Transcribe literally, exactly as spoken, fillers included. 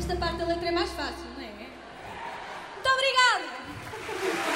esta parte da letra é mais fácil, não é? Muito obrigada!